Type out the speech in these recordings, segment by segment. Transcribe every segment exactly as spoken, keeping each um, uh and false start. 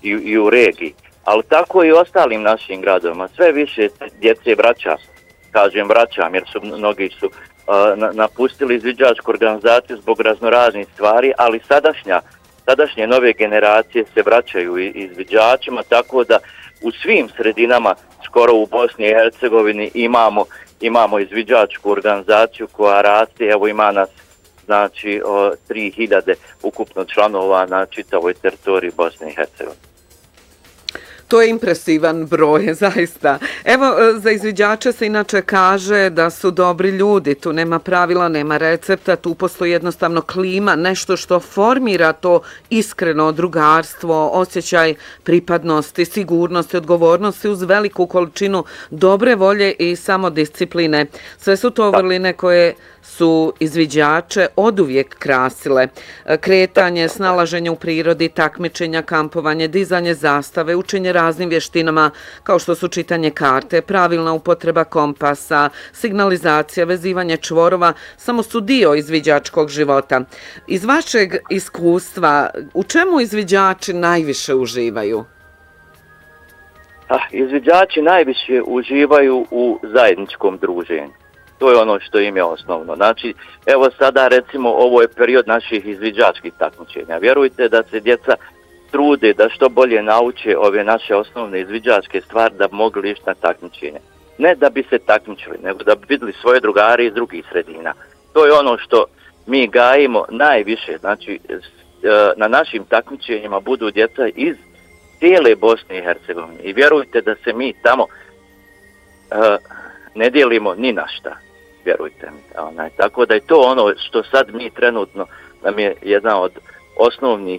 i, i u regiji. Ali tako i u ostalim našim gradovima. Sve više djece vraća, kažem vraćam jer su mnogi su uh, napustili izviđačku organizaciju zbog raznoraznih stvari, ali sadašnja, sadašnje nove generacije se vraćaju izviđačima, tako da u svim sredinama, skoro u Bosni i Hercegovini, imamo, imamo izviđačku organizaciju koja raste, evo ima nas znači tri hiljade ukupno članova na čitavoj teritoriji Bosne i Hercegovine. To je impresivan broj, zaista. Evo, za izviđače se inače kaže da su dobri ljudi, tu nema pravila, nema recepta, tu postoji jednostavno klima, nešto što formira to iskreno drugarstvo, osjećaj pripadnosti, sigurnosti, odgovornosti uz veliku količinu dobre volje i samodiscipline. Sve su to vrline koje su izviđače oduvijek krasile. Kretanje, snalaženje u prirodi, takmičenja, kampovanje, dizanje zastave, učenje raznim vještinama kao što su čitanje karte, pravilna upotreba kompasa, signalizacija, vezivanje čvorova, samo su dio izviđačkog života. Iz vašeg iskustva, u čemu izviđači najviše uživaju? Ah, izviđači najviše uživaju u zajedničkom druženju. To je ono što im je osnovno. Znači, evo sada recimo ovo je period naših izviđačkih takmičenja. Vjerujte da se djeca trude da što bolje nauče ove naše osnovne izviđačke stvari da bi mogli ići na takmičenje. Ne da bi se takmičili, nego da bi vidjeli svoje drugare iz drugih sredina. To je ono što mi gajimo najviše. Znači, na našim takmičenjima budu djeca iz cijele Bosne i Hercegovine. I vjerujte da se mi tamo uh, ne dijelimo ni na šta. Vjerujte mi. Onaj, tako da je to ono što sad mi trenutno nam je jedna od osnovnih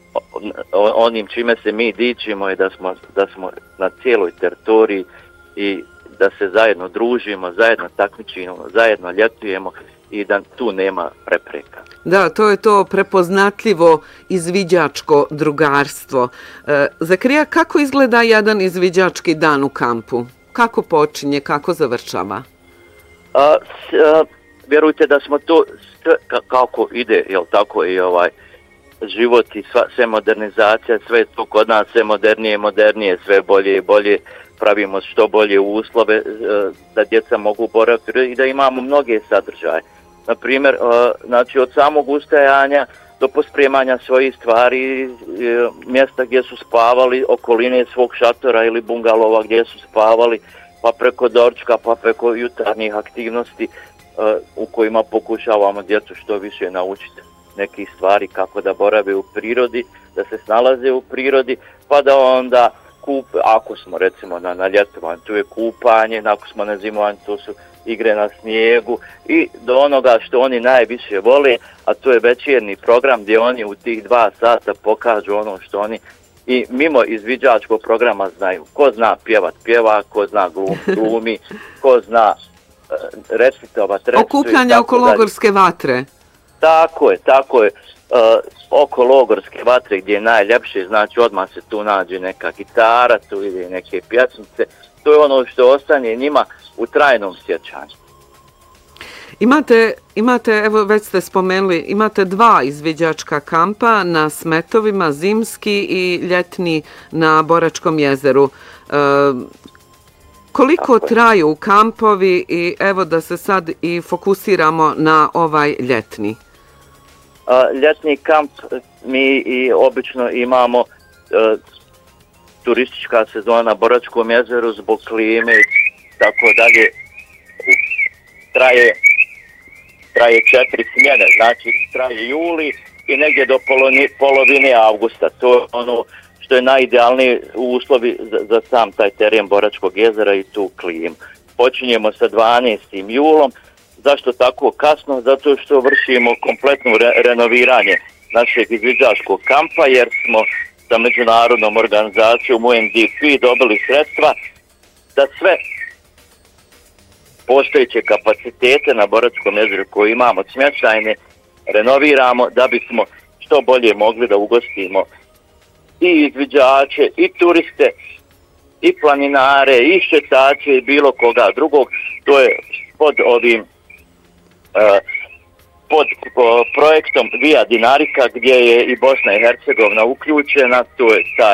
onim čime se mi dičimo je da smo, da smo na cijeloj teritoriji i da se zajedno družimo, zajedno takmičimo, zajedno ljetujemo i da tu nema prepreka. Da, to je to prepoznatljivo izviđačko drugarstvo. E, Zakarija, kako izgleda jedan izviđački dan u kampu? Kako počinje, kako završava? A, s, a, vjerujte da smo to s, kako ide, jel tako i ovaj život i sva, sve modernizacija, sve to kod nas sve modernije i modernije, sve bolje i bolje, pravimo što bolje uslove da djeca mogu boraviti i da imamo mnoge sadržaje. Naprimjer, znači od samog ustajanja do pospremanja svojih stvari, mjesta gdje su spavali, okoline svog šatora ili bungalova gdje su spavali, pa preko doručka, pa preko jutarnjih aktivnosti u kojima pokušavamo djecu što više naučiti nekih stvari kako da borave u prirodi, da se snalaze u prirodi, pa da onda kup, ako smo recimo na, na ljetovanju, tu je kupanje, ako smo na zimovanju, to su igre na snijegu i do onoga što oni najviše vole, a to je večernji program gdje oni u tih dva sata pokažu ono što oni i mimo izviđačkog programa znaju. Ko zna pjevat pjeva, ko zna glum, glumi, ko zna uh, recitovat, recituje. Okupljanje oko logorske vatre. Tako je, tako je. Uh, oko logorske vatre gdje je najljepše, znači odmah se tu nađe neka gitara, tu ide neke pjesmice. To je ono što ostane njima u trajnom sjećanju. Imate, imate, evo već ste spomenuli, imate dva izviđačka kampa na Smetovima, zimski i ljetni na Boračkom jezeru. E, koliko traju kampovi i evo da se sad i fokusiramo na ovaj ljetni? A, ljetni kamp mi i obično imamo e, turistička sezona na Boračkom jezeru zbog klime i tako dalje. Traje traje četiri smjene, znači traje juli i negdje do polovine, polovine avgusta. To je ono što je najidealniji uslovi za, za sam taj teren Boračkog jezera i tu klimu. Počinjemo sa dvanaestim julom. Zašto tako kasno? Zato što vršimo kompletno re, renoviranje našeg izviđačkog kampa jer smo sa međunarodnom organizacijom U N D P dobili sredstva da sve postojeće kapacitete na Boračkom jezeru koje imamo smještajne renoviramo da bismo što bolje mogli da ugostimo i izviđače, i turiste, i planinare, i šetače, i bilo koga drugog. To je pod ovim uh, pod uh, projektom Via Dinarica gdje je i Bosna i Hercegovina uključena. To je taj